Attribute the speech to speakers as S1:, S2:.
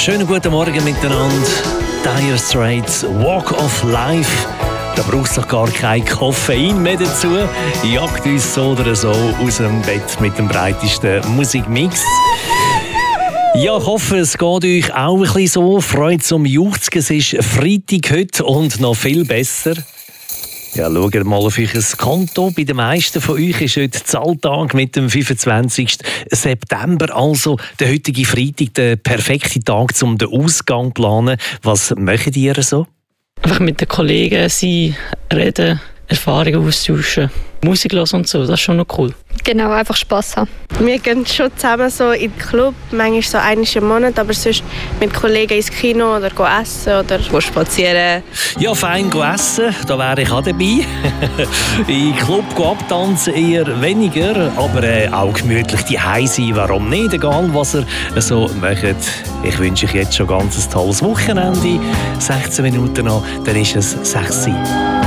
S1: Schönen guten Morgen miteinander. Dire Straits, Walk of Life. Da braucht es doch gar kein Koffein mehr dazu. Jagt uns so oder so aus dem Bett mit dem breitesten Musikmix. Ja, ich hoffe, es geht euch auch ein bisschen so. Freude zum Juchzen. Es ist Freitag heute und noch viel besser. Ja, schaut mal auf euer Konto. Bei den meisten von euch ist heute Zahltag mit dem 25. September. Also der heutige Freitag, der perfekte Tag, um den Ausgang zu planen. Was macht ihr so?
S2: Einfach mit den Kollegen sein, reden, Erfahrungen austauschen, Musik hören und so, das ist schon noch cool.
S3: Genau, einfach Spass haben.
S4: Wir gehen schon zusammen so in den Club, manchmal so einmal im Monat, aber sonst mit Kollegen ins Kino oder essen oder spazieren.
S1: Ja, fein essen, da wäre ich auch dabei. In den Club abtanzen eher weniger, aber auch gemütlich daheim sein, warum nicht, egal was ihr so macht. Ich wünsche euch jetzt schon ganz ein tolles Wochenende. 16 Minuten noch, dann ist es 6 Uhr.